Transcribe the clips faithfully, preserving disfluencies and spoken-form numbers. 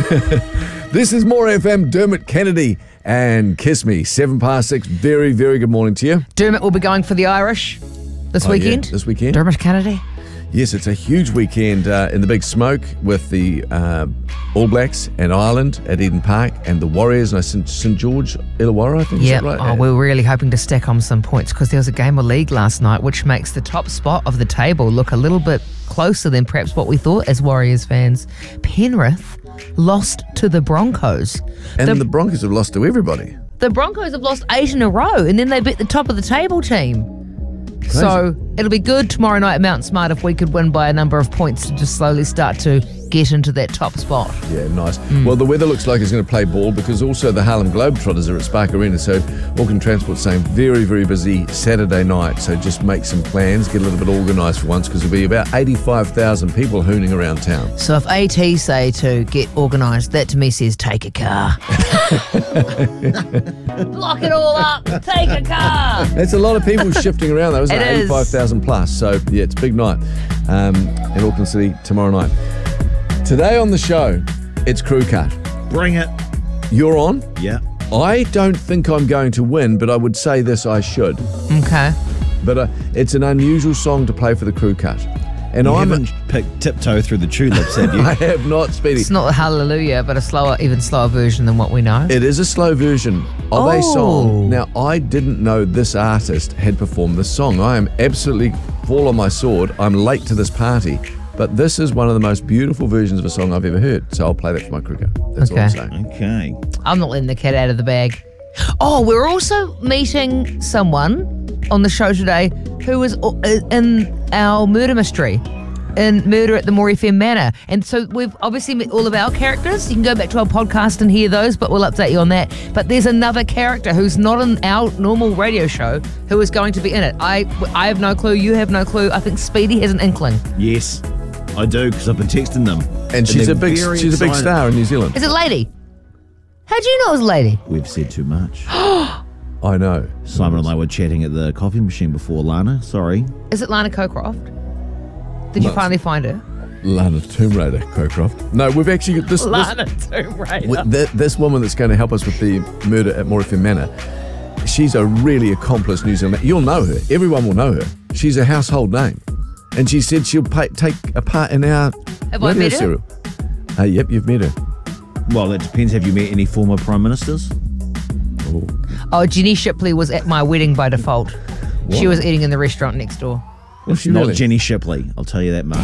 This is More F M, Dermot Kennedy and Kiss Me, seven past six. Very, very good morning to you. Dermot will be going for the Irish this Oh, weekend. yeah, this weekend. Dermot Kennedy. Yes, it's a huge weekend uh, in the Big Smoke with the uh, All Blacks and Ireland at Eden Park and the Warriors and St St George Illawarra, I think. Yeah, Is that right? oh, we're really hoping to stack on some points because there was a game of league last night which makes the top spot of the table look a little bit closer than perhaps what we thought as Warriors fans. Penrith lost to the Broncos. And the, the Broncos have lost to everybody. the Broncos have lost eight in a row and then they beat the top of the table team. Crazy. So it'll be good tomorrow night at Mount Smart if we could win by a number of points to just slowly start to get into that top spot. Yeah, nice. Mm. Well, the weather looks like it's going to play ball because also the Harlem Globetrotters are at Spark Arena. So Auckland Transport saying very, very busy Saturday night. So just make some plans, get a little bit organised for once because there'll be about eighty-five thousand people hooning around town. So if AT say to get organised, that to me says take a car. Block it all up, take a car. That's a lot of people shifting around though, isn't it? It is. eighty-five thousand plus. So yeah, it's a big night um, in Auckland City tomorrow night. Today on the show, it's Crew Cut. Bring it. You're on. Yeah. I don't think I'm going to win, but I would say this, I should. Okay. But uh, it's an unusual song to play for the Crew Cut. And You I'm haven't picked Tiptoe Through the Tulips, have you? I have not, Speedy. It's not the Hallelujah, but a slower, even slower version than what we know. It is a slow version of a Oh. song. Now, I didn't know this artist had performed this song. I am absolutely fall on my sword. I'm late to this party. But this is one of the most beautiful versions of a song I've ever heard. So I'll play that for my crew cut. That's Okay. all I'm saying. Okay. I'm not letting the cat out of the bag. Oh, we're also meeting someone on the show today who was in our murder mystery, in Murder at the More F M Manor. And so we've obviously met all of our characters. You can go back to our podcast and hear those, but we'll update you on that. But there's another character who's not in our normal radio show who is going to be in it. I, I have no clue. You have no clue. I think Speedy has an inkling. Yes, I do, because I've been texting them. And she's a they're big very she's a big excited. star in New Zealand. Is it Lady? How'd you know it was Lady? We've said too much. I know. Simon and I were chatting at the coffee machine before, Lana. Sorry. Is it Lana Cocroft? Did you No. finally find her? Lana Tomb Raider, Cocroft. No, we've actually got this, this, Lana Tomb Raider. with th- this woman that's going to help us with the Murder at More F M Manor. She's a really accomplished New Zealand. You'll know her. Everyone will know her. She's a household name. And she said she'll pay, take a part in our Have I radio met her? serial. Uh, yep, you've met her. Well, it depends. Have you met any former prime ministers? Oh. Oh, Jenny Shipley was at my wedding by default. She was eating in the restaurant next door. Was she Not really? Jenny Shipley, I'll tell you that much.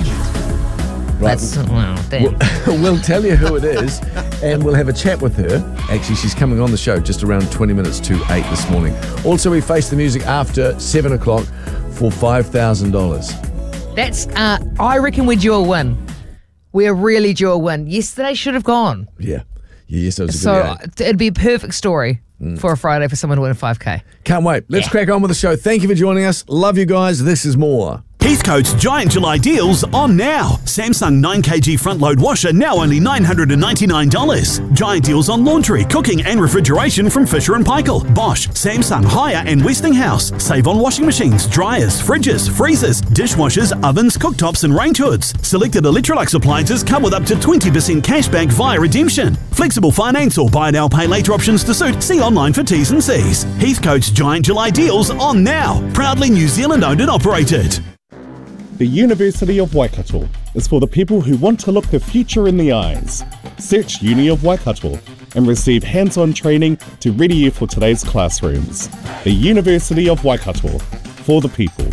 Right. That's, well, damn. We'll, we'll tell you who it is and we'll have a chat with her. Actually, she's coming on the show just around twenty minutes to eight this morning. Also, we face the music after seven o'clock for five thousand dollars. That's, uh, I reckon we're due a win. We're really due a win. Yesterday should have gone. Yeah. Yeah, yes, that was a So good uh, game. it'd be a perfect story for a Friday for someone to win a five K. Can't wait. Let's Yeah. crack on with the show. Thank you for joining us. Love you guys. This is more. Heathcote's Giant July deals on now. Samsung nine kilogram front load washer now only nine hundred ninety-nine dollars. Giant deals on laundry, cooking and refrigeration from Fisher and Paykel, Bosch, Samsung, Haier and Westinghouse. Save on washing machines, dryers, fridges, freezers, dishwashers, ovens, cooktops and range hoods. Selected Electrolux appliances come with up to twenty percent cashback via redemption. Flexible finance or buy now, pay later options to suit. See online for T's and C's. Heathcote's Giant July deals on now. Proudly New Zealand owned and operated. The University of Waikato is for the people who want to look the future in the eyes. Search Uni of Waikato and receive hands-on training to ready you for today's classrooms. The University of Waikato, for the people.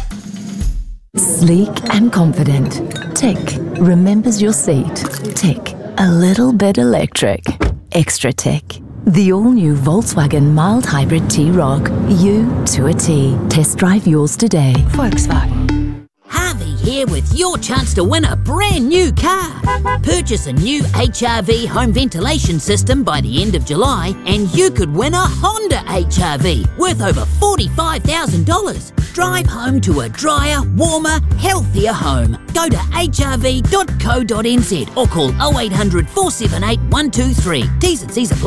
Sleek and confident. Tick. Remembers your seat. Tick. A little bit electric. Extra tick. The all-new Volkswagen mild hybrid T-Roc. You to a T. Test drive yours today. Volkswagen. Harvey here with your chance to win a brand new car. Purchase a new H R V home ventilation system by the end of July and you could win a Honda H R V worth over forty-five thousand dollars. Drive home to a drier, warmer, healthier home. Go to h r v dot co dot n z or call oh eight hundred, four seven eight, one two three. T's and C's apply.